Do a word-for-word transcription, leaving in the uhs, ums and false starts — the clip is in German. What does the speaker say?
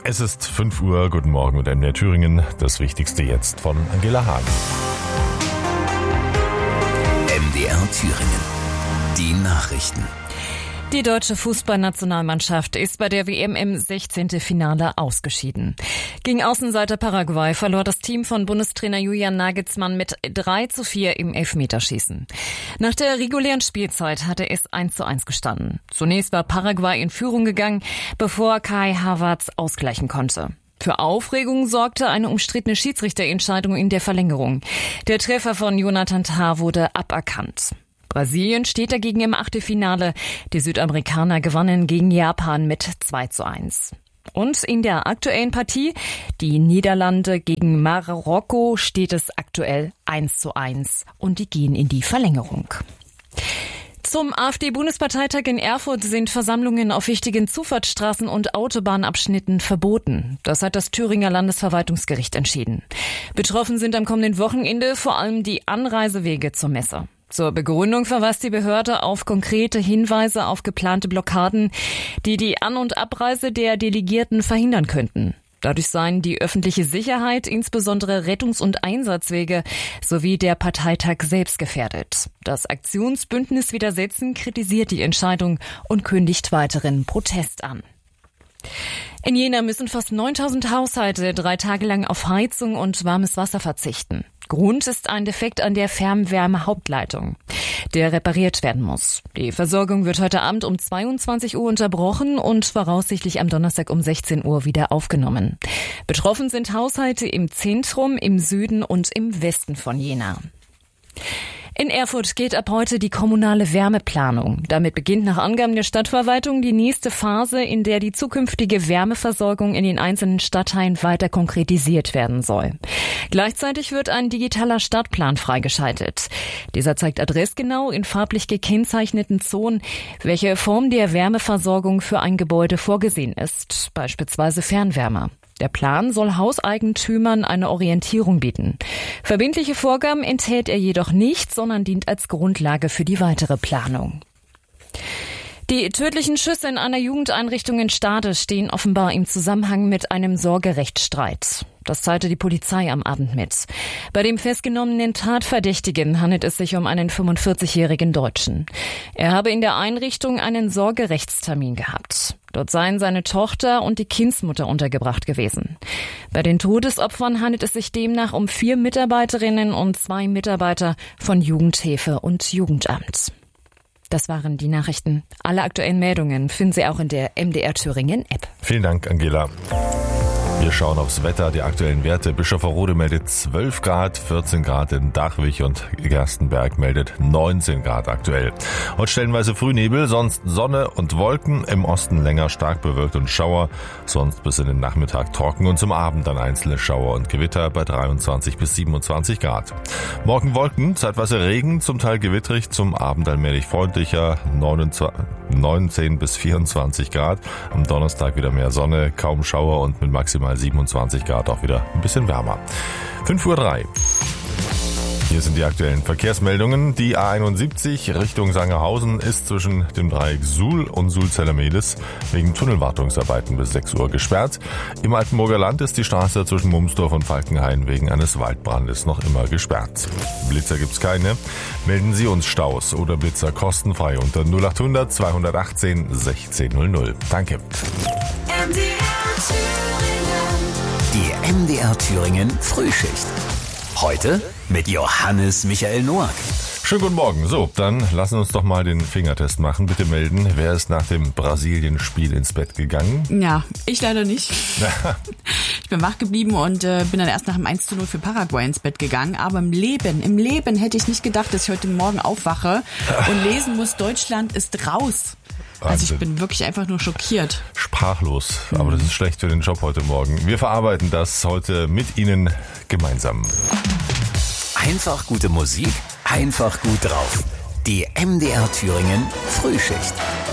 Es ist fünf Uhr, guten Morgen mit M D R Thüringen. Das Wichtigste jetzt von Angela Hahn. M D R Thüringen. Die Nachrichten. Die deutsche Fußballnationalmannschaft ist bei der W M im sechzehnten Finale ausgeschieden. Gegen Außenseiter Paraguay verlor das Team von Bundestrainer Julian Nagelsmann mit drei zu vier im Elfmeterschießen. Nach der regulären Spielzeit hatte es eins zu eins gestanden. Zunächst war Paraguay in Führung gegangen, bevor Kai Havertz ausgleichen konnte. Für Aufregung sorgte eine umstrittene Schiedsrichterentscheidung in der Verlängerung. Der Treffer von Jonathan Tah wurde aberkannt. Brasilien steht dagegen im Achtelfinale. Die Südamerikaner gewannen gegen Japan mit zwei zu eins. Und in der aktuellen Partie, die Niederlande gegen Marokko, steht es aktuell eins zu eins und die gehen in die Verlängerung. Zum AfD-Bundesparteitag in Erfurt sind Versammlungen auf wichtigen Zufahrtsstraßen und Autobahnabschnitten verboten. Das hat das Thüringer Landesverwaltungsgericht entschieden. Betroffen sind am kommenden Wochenende vor allem die Anreisewege zur Messe. Zur Begründung verweist die Behörde auf konkrete Hinweise auf geplante Blockaden, die die An- und Abreise der Delegierten verhindern könnten. Dadurch seien die öffentliche Sicherheit, insbesondere Rettungs- und Einsatzwege sowie der Parteitag selbst gefährdet. Das Aktionsbündnis Widersetzen kritisiert die Entscheidung und kündigt weiteren Protest an. In Jena müssen fast neuntausend Haushalte drei Tage lang auf Heizung und warmes Wasser verzichten. Grund ist ein Defekt an der Fernwärme-Hauptleitung, der repariert werden muss. Die Versorgung wird heute Abend um zweiundzwanzig Uhr unterbrochen und voraussichtlich am Donnerstag um sechzehn Uhr wieder aufgenommen. Betroffen sind Haushalte im Zentrum, im Süden und im Westen von Jena. In Erfurt geht ab heute die kommunale Wärmeplanung. Damit beginnt nach Angaben der Stadtverwaltung die nächste Phase, in der die zukünftige Wärmeversorgung in den einzelnen Stadtteilen weiter konkretisiert werden soll. Gleichzeitig wird ein digitaler Stadtplan freigeschaltet. Dieser zeigt adressgenau in farblich gekennzeichneten Zonen, welche Form der Wärmeversorgung für ein Gebäude vorgesehen ist, beispielsweise Fernwärme. Der Plan soll Hauseigentümern eine Orientierung bieten. Verbindliche Vorgaben enthält er jedoch nicht, sondern dient als Grundlage für die weitere Planung. Die tödlichen Schüsse in einer Jugendeinrichtung in Stade stehen offenbar im Zusammenhang mit einem Sorgerechtsstreit. Das teilte die Polizei am Abend mit. Bei dem festgenommenen Tatverdächtigen handelt es sich um einen fünfundvierzigjährigen Deutschen. Er habe in der Einrichtung einen Sorgerechtstermin gehabt. Dort seien seine Tochter und die Kindsmutter untergebracht gewesen. Bei den Todesopfern handelt es sich demnach um vier Mitarbeiterinnen und zwei Mitarbeiter von Jugendhilfe und Jugendamt. Das waren die Nachrichten. Alle aktuellen Meldungen finden Sie auch in der M D R Thüringen App. Vielen Dank, Angela. Wir schauen aufs Wetter, die aktuellen Werte. Bischofferode meldet zwölf Grad, vierzehn Grad in Dachwig und Gerstenberg meldet neunzehn Grad aktuell. Heute stellenweise Frühnebel, sonst Sonne und Wolken, im Osten länger stark bewölkt und Schauer, sonst bis in den Nachmittag trocken und zum Abend dann einzelne Schauer und Gewitter bei dreiundzwanzig bis siebenundzwanzig Grad. Morgen Wolken, zeitweise Regen, zum Teil gewittrig, zum Abend allmählich freundlicher, neunzehn bis vierundzwanzig Grad. Am Donnerstag wieder mehr Sonne, kaum Schauer und mit maximal siebenundzwanzig Grad auch wieder ein bisschen wärmer. fünf Uhr drei. Hier sind die aktuellen Verkehrsmeldungen. Die A einundsiebzig Richtung Sangerhausen ist zwischen dem Dreieck Suhl und Sulzellermedes wegen Tunnelwartungsarbeiten bis sechs Uhr gesperrt. Im Altenburger Land ist die Straße zwischen Mumsdorf und Falkenhain wegen eines Waldbrandes noch immer gesperrt. Blitzer gibt's keine. Melden Sie uns Staus oder Blitzer kostenfrei unter null achthundert zweihundertachtzehn sechzehn null null. Danke. Die M D R Thüringen Frühschicht. Heute mit Johannes Michael Noack. Schönen guten Morgen. So, dann lassen wir uns doch mal den Fingertest machen. Bitte melden, wer ist nach dem Brasilien-Spiel ins Bett gegangen? Ja, ich leider nicht. Ich bin wach geblieben und äh, bin dann erst nach dem eins zu null für Paraguay ins Bett gegangen. Aber im Leben, im Leben hätte ich nicht gedacht, dass ich heute Morgen aufwache und lesen muss, Deutschland ist raus. Wahnsinn. Also ich bin wirklich einfach nur schockiert. Sprachlos, aber das ist schlecht für den Job heute Morgen. Wir verarbeiten das heute mit Ihnen gemeinsam. Einfach gute Musik, einfach gut drauf. Die M D R Thüringen Frühschicht.